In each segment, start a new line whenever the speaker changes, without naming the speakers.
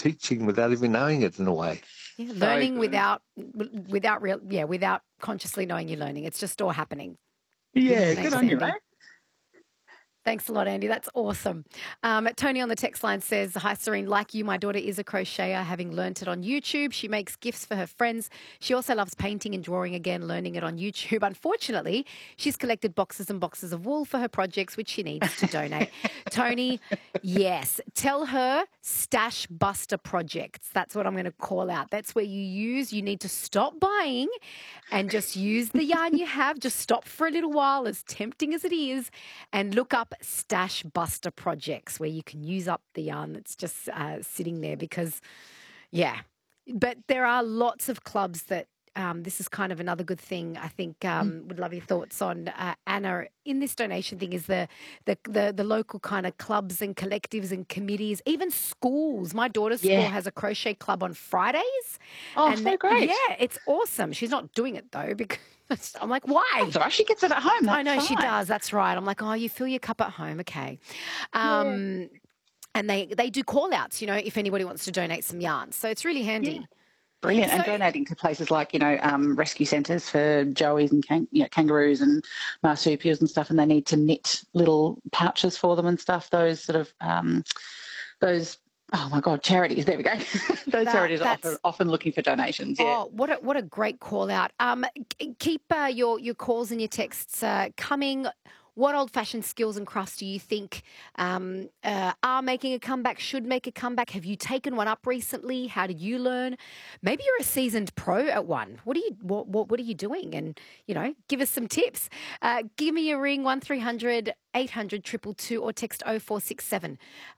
teaching without even knowing it in a way.
Yeah, learning without consciously knowing you're learning. It's just all happening.
Yeah,
Thanks,
good on you,
Andy.
mate.
Thanks a lot, Andy. That's awesome. Tony on the text line says, hi, Serene. Like you, my daughter is a crocheter, having learnt it on YouTube. She makes gifts for her friends. She also loves painting and drawing again, learning it on YouTube. Unfortunately, she's collected boxes and boxes of wool for her projects, which she needs to donate. Tony, yes. Tell her Stash Buster Projects. That's what I'm going to call out. That's where you need to stop buying and just use the yarn you have. Just stop for a little while, as tempting as it is, and look up Stash Buster Projects where you can use up the yarn that's just sitting there because, yeah. But there are lots of clubs that this is kind of another good thing. I think would love your thoughts on, Anna, in this donation thing is the local kind of clubs and collectives and committees, even schools. My daughter's school has a crochet club on Fridays.
Oh, so great.
Yeah, it's awesome. She's not doing it though because I'm like, why?
That's all right. She gets it at home. That's
I know
fine.
she does. That's right. I'm like, oh, you fill your cup at home. Okay. And they do call outs, if anybody wants to donate some yarn. So it's really handy.
Yeah. Brilliant. And donating to places like, rescue centres for joeys and kangaroos and marsupials and stuff, and they need to knit little pouches for them and stuff. Those sort of, oh my God, charities. There we go. Those charities are often looking for donations. Yeah.
Oh, what a great call out. Keep your calls and your texts coming. What old-fashioned skills and crafts do you think are making a comeback, should make a comeback? Have you taken one up recently? How did you learn? Maybe you're a seasoned pro at one. What are you doing? And, give us some tips. Give me a ring, 1300 800 222, or text 0467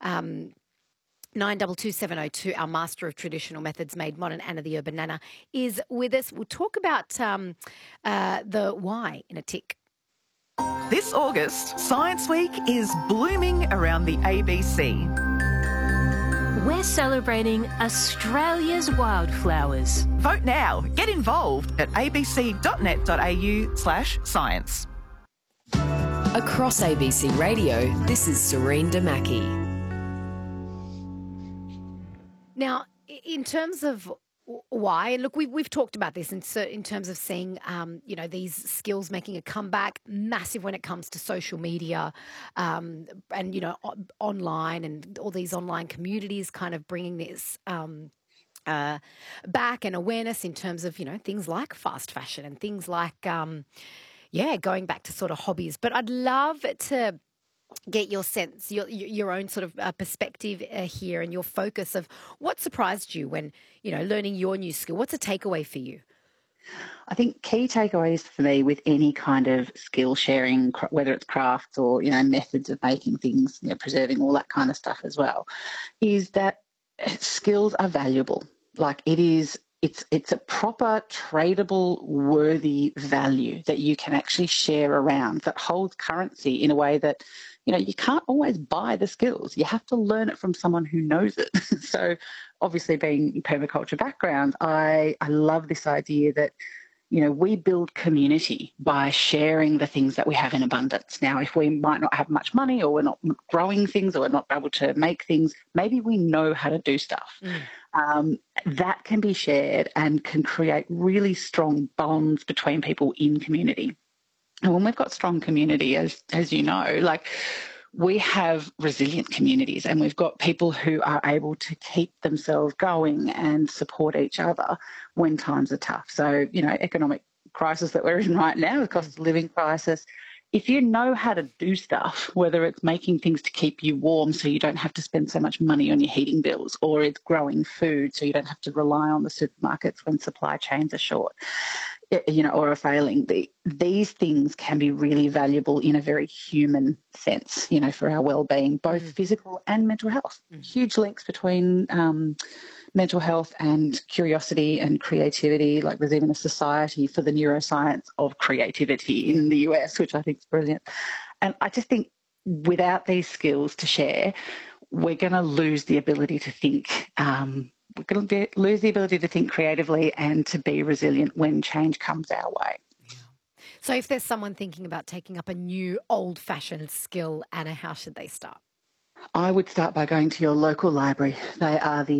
922-702. Our master of traditional methods made modern, Anna the Urban Nana, is with us. We'll talk about the why in a tick.
This August, Science Week is blooming around the ABC.
We're celebrating Australia's wildflowers.
Vote now. Get involved at abc.net.au/science.
Across ABC Radio, this is Serene Damaki.
Now, in terms of why, look, we've talked about this in terms of seeing, these skills making a comeback, massive when it comes to social media, and online, and all these online communities kind of bringing this back, and awareness in terms of things like fast fashion and things like going back to sort of hobbies. But I'd love to get your sense, your own sort of perspective here, and your focus of what surprised you when, learning your new skill. What's a takeaway for you?
I think key takeaways for me with any kind of skill sharing, whether it's crafts or, methods of making things, preserving, all that kind of stuff as well, is that skills are valuable. Like it's a proper tradable, worthy value that you can actually share around, that holds currency in a way that, you can't always buy the skills. You have to learn it from someone who knows it. So obviously, being permaculture background, I love this idea that, we build community by sharing the things that we have in abundance. Now, if we might not have much money, or we're not growing things, or we're not able to make things, maybe we know how to do stuff. That can be shared and can create really strong bonds between people in community. And when we've got strong community, as you know, like, we have resilient communities, and we've got people who are able to keep themselves going and support each other when times are tough. So, economic crisis that we're in right now, the cost of living crisis, if you know how to do stuff, whether it's making things to keep you warm so you don't have to spend so much money on your heating bills, or it's growing food so you don't have to rely on the supermarkets when supply chains are short, or are failing, these things can be really valuable in a very human sense, for our well-being, both physical and mental health. Huge links between mental health and curiosity and creativity. Like, there's even a society for the neuroscience of creativity in the US, which I think is brilliant. And I just think without these skills to share, we're going to lose the ability to think. We're going to lose the ability to think creatively and to be resilient when change comes our way.
Yeah. So if there's someone thinking about taking up a new old-fashioned skill, Anna, how should they start?
I would start by going to your local library. They are the